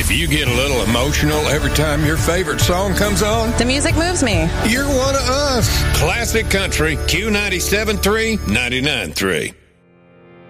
If you get a little emotional every time your favorite song comes on, the music moves me. You're one of us. Classic Country, Q97.3, 99.3.